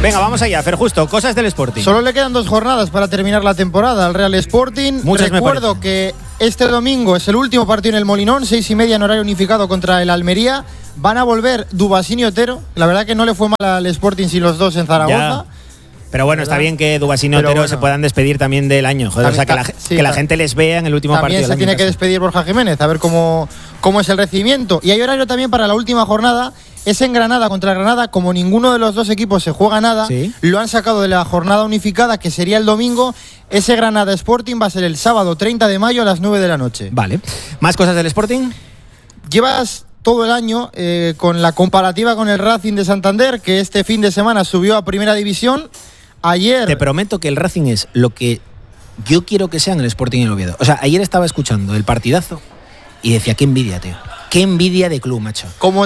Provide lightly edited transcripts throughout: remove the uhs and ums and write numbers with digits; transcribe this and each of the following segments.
Venga, vamos allá, Fer, justo, cosas del Sporting. Solo le quedan 2 jornadas para terminar la temporada al Real Sporting. Recuerdo que este domingo es el último partido en el Molinón, 6:30 en horario unificado contra el Almería. Van a volver Dubasín y Otero. La verdad que no le fue mal al Sporting sin los dos en Zaragoza. Ya. Pero bueno, está bien que Dubasín y Otero se puedan despedir también del año. Joder, o sea, que la gente les vea en el último partido. También se tiene que despedir Borja Jiménez, a ver cómo es el recibimiento. Y hay horario también para la última jornada. Es en Granada contra Granada. Como ninguno de los dos equipos se juega nada, lo han sacado de la jornada unificada, que sería el domingo. Ese Granada Sporting va a ser el sábado 30 de mayo a las 9 de la noche. Vale. ¿Más cosas del Sporting? Llevas todo el año con la comparativa con el Racing de Santander, que este fin de semana subió a Primera División. Ayer... Te prometo que el Racing es lo que yo quiero que sea en el Sporting y el Oviedo. O sea, ayer estaba escuchando el partidazo y decía, qué envidia, tío. Qué envidia de club, macho.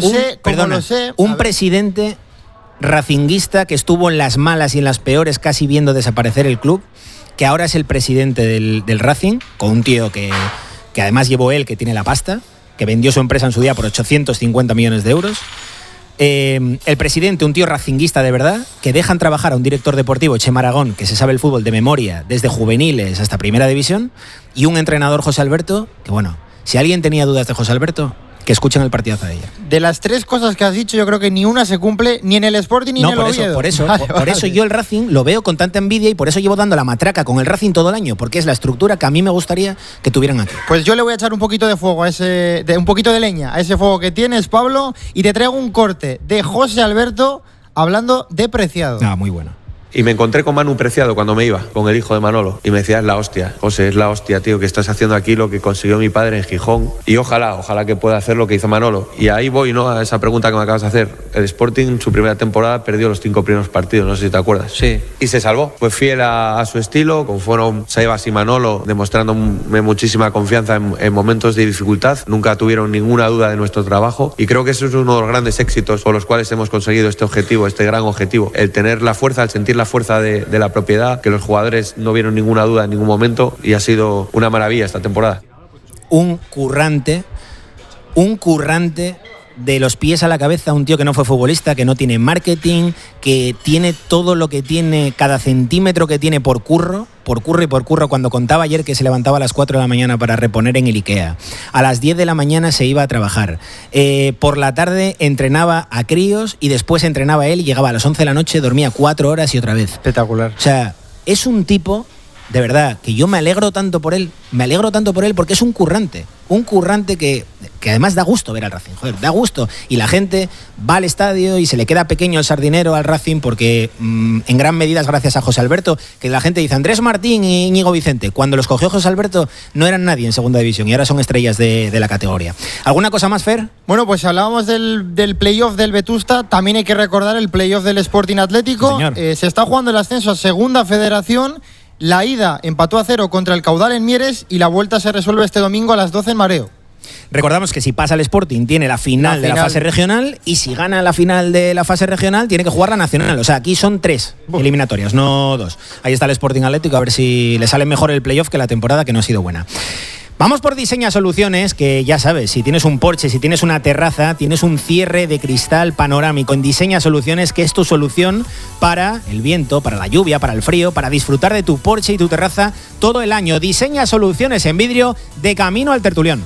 Un presidente racinguista que estuvo en las malas y en las peores casi viendo desaparecer el club, que ahora es el presidente del Racing, con un tío que además llevó él, que tiene la pasta, que vendió su empresa en su día por 850 millones de euros. El presidente, un tío racinguista de verdad, que dejan trabajar a un director deportivo, Chema Aragón, que se sabe el fútbol de memoria desde juveniles hasta Primera División, y un entrenador, José Alberto, que bueno, si alguien tenía dudas de José Alberto, que escuchen el partidazo de ella. De las 3 cosas que has dicho, yo creo que ni una se cumple ni en el Sporting ni en el Oviedo. Por eso yo el Racing lo veo con tanta envidia y por eso llevo dando la matraca con el Racing todo el año, porque es la estructura que a mí me gustaría que tuvieran aquí. Pues yo le voy a echar un poquito de fuego un poquito de leña a ese fuego que tienes, Pablo, y te traigo un corte de José Alberto hablando de Preciado. Muy bueno. Y me encontré con Manu Preciado cuando me iba, con el hijo de Manolo. Y me decía, es la hostia, José, es la hostia, tío, que estás haciendo aquí lo que consiguió mi padre en Gijón. Y ojalá que pueda hacer lo que hizo Manolo. Y ahí voy, ¿no?, a esa pregunta que me acabas de hacer. El Sporting, su primera temporada, perdió los 5 primeros partidos, no sé si te acuerdas. Sí. Y se salvó. Fue fiel a su estilo, como fueron Sebas y Manolo, demostrándome muchísima confianza en momentos de dificultad. Nunca tuvieron ninguna duda de nuestro trabajo. Y creo que eso es uno de los grandes éxitos por los cuales hemos conseguido este objetivo, este gran objetivo. El tener la fuerza, el sentir la fuerza de la propiedad, que los jugadores no vieron ninguna duda en ningún momento, y ha sido una maravilla esta temporada. Un currante de los pies a la cabeza, un tío que no fue futbolista, que no tiene marketing, que tiene todo lo que tiene, cada centímetro que tiene por curro. Cuando contaba ayer que se levantaba a las 4 de la mañana para reponer en el IKEA, a las 10 de la mañana se iba a trabajar, por la tarde entrenaba a críos y después entrenaba él, llegaba a las 11 de la noche, dormía 4 horas y otra vez. Espectacular. O sea, es un tipo, de verdad, que yo me alegro tanto por él porque es un currante que además da gusto ver al Racing, joder, da gusto, y la gente va al estadio y se le queda pequeño el sardinero al Racing porque en gran medida es gracias a José Alberto, que la gente dice Andrés Martín y Íñigo Vicente, cuando los cogió José Alberto no eran nadie en segunda división y ahora son estrellas de la categoría. ¿Alguna cosa más, Fer? Bueno, pues hablábamos del playoff del Vetusta, también hay que recordar el playoff del Sporting Atlético. Se está jugando el ascenso a Segunda Federación. La ida empató a 0 contra el Caudal en Mieres y la vuelta se resuelve este domingo a las 12 en Mareo. Recordamos que si pasa el Sporting tiene la final de la fase regional, y si gana la final de la fase regional tiene que jugar la nacional. O sea, aquí son 3 eliminatorias, no 2. Ahí está el Sporting Atlético, a ver si le sale mejor el playoff que la temporada, que no ha sido buena. Vamos por Diseña Soluciones, que ya sabes, si tienes un porche, si tienes una terraza, tienes un cierre de cristal panorámico en Diseña Soluciones, que es tu solución para el viento, para la lluvia, para el frío, para disfrutar de tu porche y tu terraza todo el año. Diseña Soluciones en vidrio de camino al Tertulión.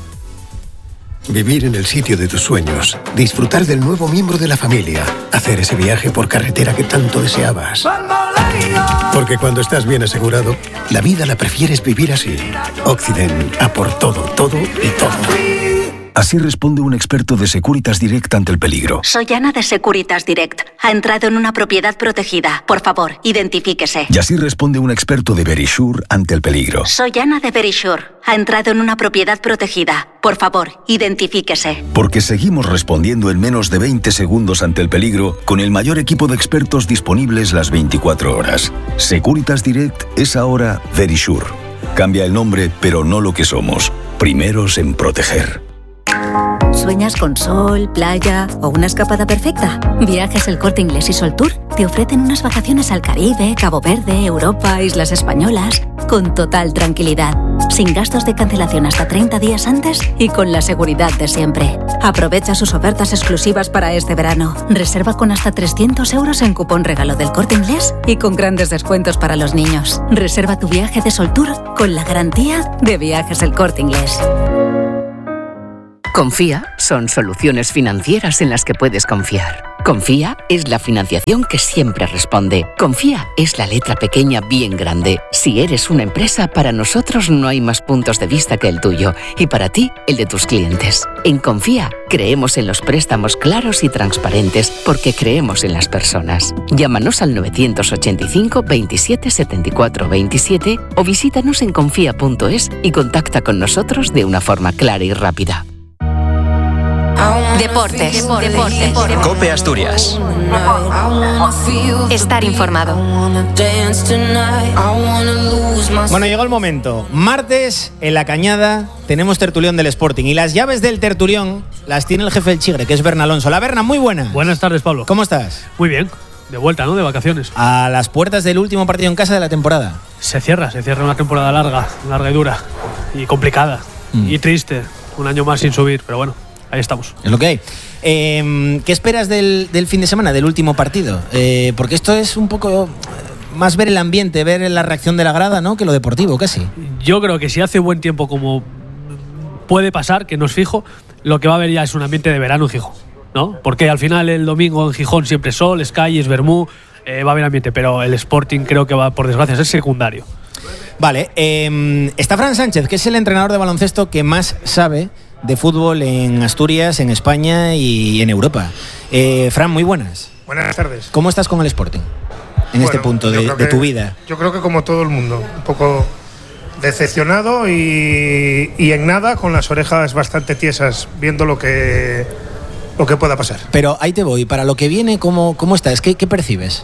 Vivir en el sitio de tus sueños, disfrutar del nuevo miembro de la familia, hacer ese viaje por carretera que tanto deseabas. Porque cuando estás bien asegurado, la vida la prefieres vivir así. Occident, a por todo, todo y todo. Así responde un experto de Securitas Direct ante el peligro. Soy Ana de Securitas Direct. Ha entrado en una propiedad protegida. Por favor, identifíquese. Y así responde un experto de Verisure ante el peligro. Soy Ana de Verisure. Ha entrado en una propiedad protegida. Por favor, identifíquese. Porque seguimos respondiendo en menos de 20 segundos ante el peligro con el mayor equipo de expertos disponibles las 24 horas. Securitas Direct es ahora Verisure. Cambia el nombre, pero no lo que somos. Primeros en proteger. ¿Sueñas con sol, playa o una escapada perfecta? Viajes El Corte Inglés y Sol Tour te ofrecen unas vacaciones al Caribe, Cabo Verde, Europa, Islas Españolas, con total tranquilidad, sin gastos de cancelación hasta 30 días antes y con la seguridad de siempre. Aprovecha sus ofertas exclusivas para este verano. Reserva con hasta 300 euros en cupón regalo del Corte Inglés y con grandes descuentos para los niños. Reserva tu viaje de Sol Tour con la garantía de Viajes El Corte Inglés. Confía son soluciones financieras en las que puedes confiar. Confía es la financiación que siempre responde. Confía es la letra pequeña bien grande. Si eres una empresa, para nosotros no hay más puntos de vista que el tuyo y para ti, el de tus clientes. En Confía creemos en los préstamos claros y transparentes porque creemos en las personas. Llámanos al 985 27 74 27 o visítanos en confía.es y contacta con nosotros de una forma clara y rápida. Deportes. COPE Asturias. Estar informado. Bueno, llegó el momento. Martes, en La Cañada, tenemos tertulión del Sporting. Y las llaves del tertulión las tiene el jefe del Chigre, que es Berna Alonso. La Berna, muy buena. Buenas tardes, Pablo. ¿Cómo estás? Muy bien. De vuelta, ¿no? De vacaciones. A las puertas del último partido en casa de la temporada. Se cierra una temporada larga y dura. Y complicada. Y triste. Un año más sin subir, pero bueno. Ahí estamos. Es lo que hay. ¿Qué esperas del fin de semana, del último partido? Porque esto es un poco más ver el ambiente, ver la reacción de la grada, ¿no? Que lo deportivo, casi. Yo creo que si hace buen tiempo, como puede pasar, que no es fijo, lo que va a haber ya es un ambiente de verano en Gijón, ¿no? Porque al final el domingo en Gijón siempre es sol, es calles, vermú, va a haber ambiente, pero el Sporting creo que va, por desgracia, a ser secundario. Vale. Está Fran Sánchez, que es el entrenador de baloncesto que más sabe de fútbol en Asturias, en España y en Europa. Fran, muy buenas. Buenas tardes. ¿Cómo estás con el Sporting en este punto de tu vida? Yo creo que como todo el mundo, un poco decepcionado y en nada, con las orejas bastante tiesas, viendo lo que pueda pasar. Pero ahí te voy, para lo que viene, ¿cómo estás? ¿Qué percibes?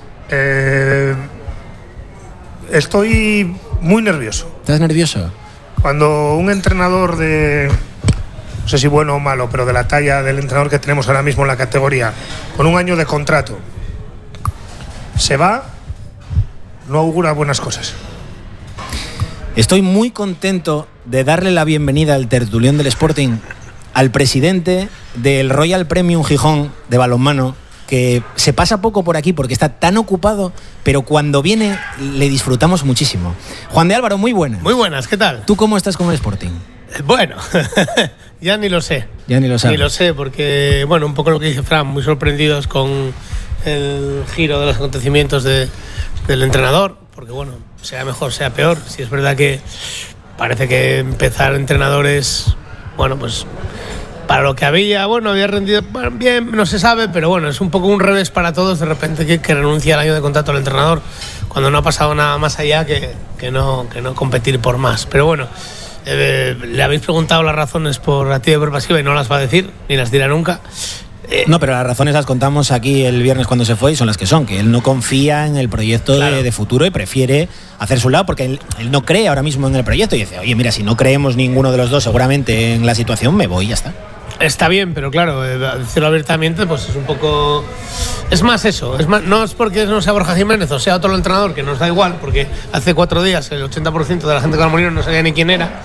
Estoy muy nervioso. ¿Estás nervioso? Cuando un entrenador no sé si bueno o malo, pero de la talla del entrenador que tenemos ahora mismo en la categoría, con un año de contrato, se va, no augura buenas cosas. Estoy muy contento de darle la bienvenida al tertulión del Sporting al presidente del Royal Premium Gijón de balonmano, que se pasa poco por aquí porque está tan ocupado, pero cuando viene le disfrutamos muchísimo. Juan de Álvaro, muy buenas. Muy buenas, ¿qué tal? ¿Tú cómo estás con el Sporting? Bueno, ya ni lo sé. Ya ni lo sabes. Ni lo sé, porque, bueno, un poco lo que dice Fran, muy sorprendidos con el giro de los acontecimientos del entrenador, porque, bueno, sea mejor, sea peor. Si es verdad que parece que empezar entrenadores, bueno, pues para lo que había rendido bien, no se sabe, pero bueno, es un poco un revés para todos, de repente que renuncia al año de contrato al entrenador, cuando no ha pasado nada más allá que no competir por más. Pero bueno, le habéis preguntado las razones por activa y por pasiva y no las va a decir, ni las dirá nunca. No, pero las razones las contamos aquí el viernes cuando se fue y son las que son, que él no confía en el proyecto, claro, de futuro y prefiere hacer su lado porque él no cree ahora mismo en el proyecto y dice, oye, mira, si no creemos ninguno de los dos seguramente en la situación, me voy y ya está. Está bien, pero claro, decirlo abiertamente pues es un poco... Es más eso, no es porque no sea Borja Jiménez o sea otro entrenador, que nos da igual, porque hace 4 días el 80% de la gente con el Molino no sabía ni quién era.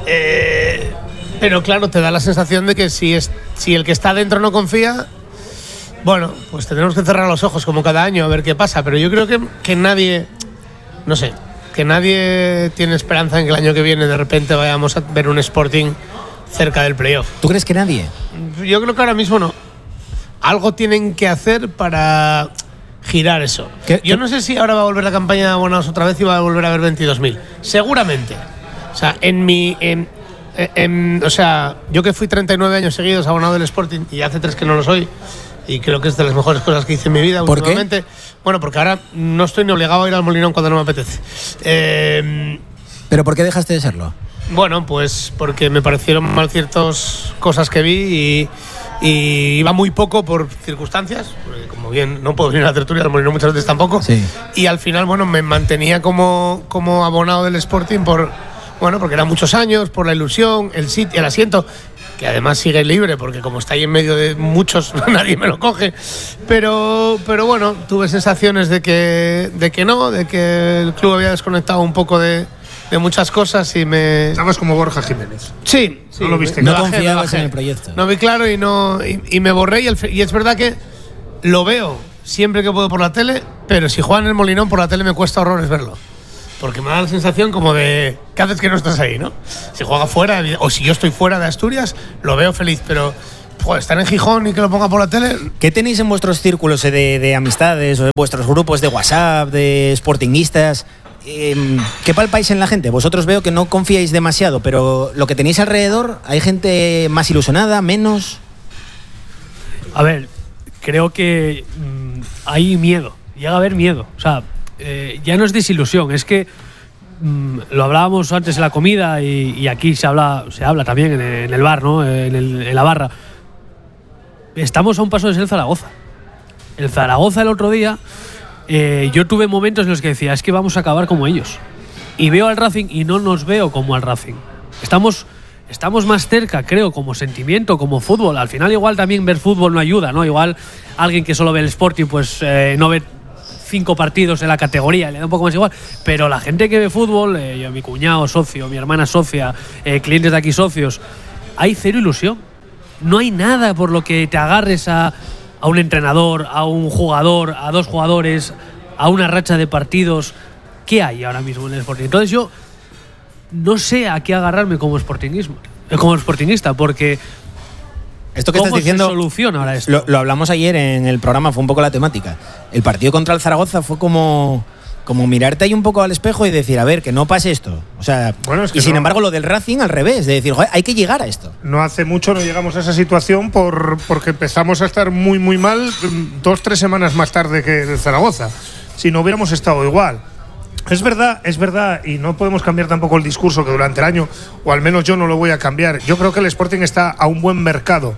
Pero claro, te da la sensación de que si el que está dentro no confía, bueno, pues tenemos que cerrar los ojos como cada año a ver qué pasa. Pero yo creo que nadie, no sé, que nadie tiene esperanza en que el año que viene de repente vayamos a ver un Sporting cerca del playoff. ¿Tú crees que nadie? Yo creo que ahora mismo no. Algo tienen que hacer para girar eso. Yo no sé si ahora va a volver la campaña de abonados otra vez y va a volver a haber 22.000. Seguramente. O sea, o sea, yo que fui 39 años seguidos abonado del Sporting y hace 3 que no lo soy, y creo que es de las mejores cosas que hice en mi vida últimamente. ¿Por qué? Bueno, porque ahora no estoy ni obligado a ir al Molinón cuando no me apetece. ¿Pero por qué dejaste de serlo? Bueno, pues porque me parecieron mal ciertas cosas que vi y iba muy poco por circunstancias, como bien no puedo venir a la tertulia del Molinón muchas veces tampoco, sí. Y al final, bueno, me mantenía como abonado del Sporting porque eran muchos años, por la ilusión, el sitio, el asiento, que además sigue libre, porque como está ahí en medio de muchos, nadie me lo coge. Pero bueno, tuve sensaciones de que el club había desconectado un poco de muchas cosas y me... Estabas como Borja Jiménez. Sí. No lo viste. No confiabas en el proyecto. No vi claro y me borré y es verdad que lo veo siempre que puedo por la tele, pero si juegan en el Molinón por la tele me cuesta horrores verlo. Porque me da la sensación como de ¿qué haces que no estás ahí, no? Si juega fuera, o si yo estoy fuera de Asturias, lo veo feliz, pero estar en Gijón y que lo ponga por la tele... ¿Qué tenéis en vuestros círculos de amistades o en vuestros grupos de WhatsApp, de sportinguistas? ¿Qué palpáis en la gente? Vosotros veo que no confiáis demasiado, pero lo que tenéis alrededor, ¿hay gente más ilusionada, menos? A ver, creo que hay miedo, llega a haber miedo. O sea, ya no es desilusión, es que lo hablábamos antes en la comida y aquí se habla también en el bar, ¿no? En la barra. Estamos a un paso de ser el Zaragoza. El Zaragoza el otro día, yo tuve momentos en los que decía, es que vamos a acabar como ellos. Y veo al Racing y no nos veo como al Racing. Estamos más cerca, creo, como sentimiento, como fútbol. Al final igual también ver fútbol no ayuda, ¿no? Igual alguien que solo ve el Sporting pues no ve 5 partidos en la categoría, le da un poco más igual, pero la gente que ve fútbol, yo, mi cuñado socio, mi hermana socia, clientes de aquí socios, hay cero ilusión. No hay nada por lo que te agarres a un entrenador, a un jugador, a 2 jugadores, a una racha de partidos. ¿Qué hay ahora mismo en el Sporting? Entonces yo no sé a qué agarrarme como sportingista, porque esto que estás diciendo, ¿cómo se soluciona ahora esto? Lo hablamos ayer en el programa, fue un poco la temática. El partido contra el Zaragoza fue como mirarte ahí un poco al espejo y decir, a ver, que no pase esto. O sea, bueno, es que y sin embargo lo del Racing al revés, de decir, joder, hay que llegar a esto. No hace mucho no llegamos a esa situación porque empezamos a estar muy muy mal 2-3 semanas más tarde que el Zaragoza. Si no hubiéramos estado igual. Es verdad, y no podemos cambiar tampoco el discurso que durante el año, o al menos yo no lo voy a cambiar. Yo creo que el Sporting está a un buen mercado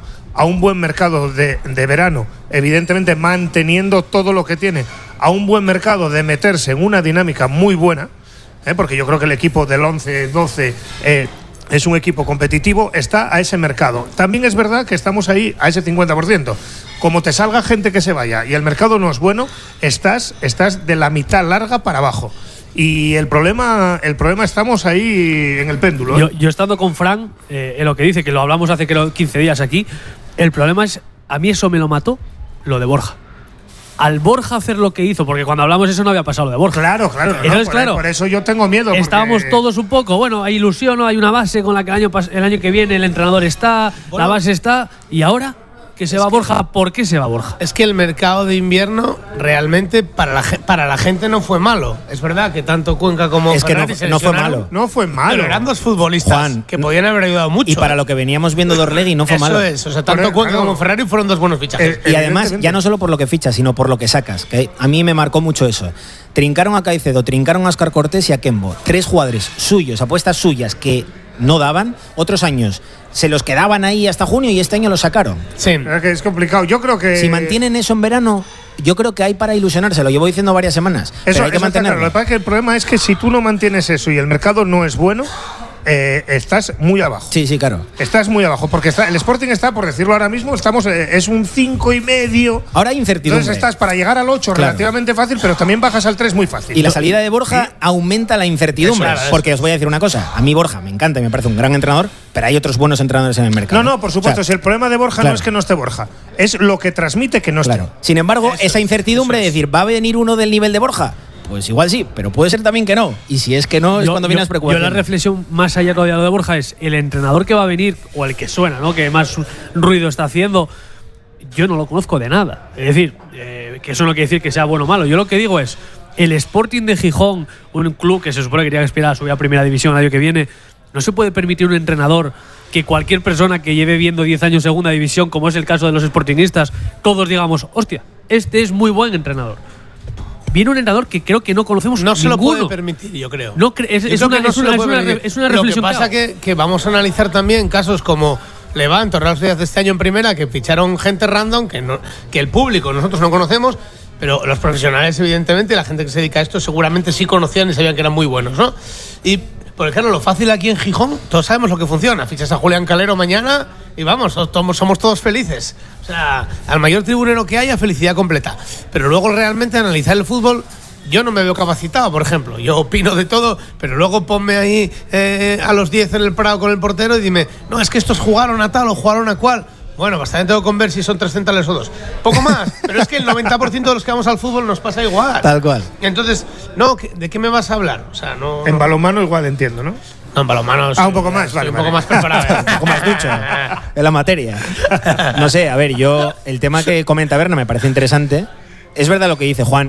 de verano, evidentemente manteniendo todo lo que tiene, a un buen mercado de meterse en una dinámica muy buena, porque yo creo que el equipo del 11-12 es un equipo competitivo, está a ese mercado. También es verdad que estamos ahí a ese 50%. Como te salga gente que se vaya y el mercado no es bueno, estás de la mitad larga para abajo. Y el problema estamos ahí en el péndulo. Yo estando con Fran, en lo que dice, que lo hablamos hace creo 15 días aquí, el problema es, a mí eso me lo mató, lo de Borja. Al Borja hacer lo que hizo, porque cuando hablamos eso no había pasado lo de Borja. Claro. Entonces, claro, por eso yo tengo miedo. Estábamos todos un poco, bueno, hay ilusión, ¿no? Hay una base con la que el año que viene el entrenador está, la base está, y ahora que se va Borja, ¿por qué se va Borja? Es que el mercado de invierno realmente para la gente no fue malo. Es verdad que tanto Cuenca como Ferrari no fue malo. No fue malo. Pero eran 2 futbolistas, Juan, que podían haber ayudado mucho. Y para lo que veníamos viendo de Orlegui no fue malo. Eso es, o sea, tanto Cuenca como Ferrari fueron 2 buenos fichajes. Y además, ya no solo por lo que fichas, sino por lo que sacas. Que a mí me marcó mucho eso. Trincaron a Caicedo, trincaron a Óscar Cortés y a Kembo. 3 jugadores suyos, apuestas suyas que no daban. Otros años se los quedaban ahí hasta junio y este año los sacaron. Sí. Es que es complicado. Yo creo que… Si mantienen eso en verano, yo creo que hay para ilusionarse. Lo llevo diciendo varias semanas. Pero hay que mantenerlo. Claro. Lo que pasa es que el problema es que si tú no mantienes eso y el mercado no es bueno… estás muy abajo. Sí, claro. Estás muy abajo, porque el Sporting está, por decirlo ahora mismo, es un 5,5. Ahora hay incertidumbre. Entonces estás para llegar al 8 relativamente fácil, pero también bajas al 3 muy fácil. Y la salida de Borja aumenta la incertidumbre. Porque os voy a decir una cosa, a mí Borja me encanta y me parece un gran entrenador, pero hay otros buenos entrenadores en el mercado. No, por supuesto, si el problema de Borja no es que no esté Borja, es lo que transmite que no esté. Sin embargo, esa incertidumbre de decir, ¿va a venir uno del nivel de Borja? Pues igual sí, pero puede ser también que no. Y si es que no, es cuando viene las preocupaciones. Yo la reflexión más allá todavía de lo de Borja es el entrenador que va a venir, o el que suena, ¿no? Que más ruido está haciendo, yo no lo conozco de nada. Es decir, que eso no quiere decir que sea bueno o malo. Yo lo que digo es, el Sporting de Gijón, un club que se supone que tiene que aspirar a subir a primera división el año que viene, no se puede permitir un entrenador que cualquier persona que lleve viendo 10 años segunda división, como es el caso de los sportingistas, todos digamos, hostia, este es muy buen entrenador. Viene un entrenador que creo que no conocemos no ninguno. se lo puede permitir, yo creo. Es una reflexión. Lo que pasa que vamos a analizar también casos como Levante o Real Sociedad de este año en primera, que ficharon gente random que el público nosotros no conocemos, pero los profesionales, evidentemente, la gente que se dedica a esto seguramente sí conocían y sabían que eran muy buenos, ¿no? Porque claro, lo fácil aquí en Gijón, todos sabemos lo que funciona. Fichas a Julián Calero mañana y vamos, somos todos felices. O sea, al mayor tribunero que haya, felicidad completa. Pero luego realmente analizar el fútbol, yo no me veo capacitado, por ejemplo. Yo opino de todo, pero luego ponme ahí a los 10 en el Prado con el portero y dime, no, es que estos jugaron a tal o jugaron a cual. Bueno, bastante tengo con ver si son 3 centrales o 2. Poco más, pero es que el 90% de los que vamos al fútbol nos pasa igual. Tal cual. Entonces, no, ¿de qué me vas a hablar? O sea, no. En balonmano igual entiendo, ¿no? No, en balonmano. Un poco más, vale. Un poco más preparado. Un poco más ducho en la materia. No sé, a ver, yo el tema que comenta Berna me parece interesante. Es verdad lo que dice Juan,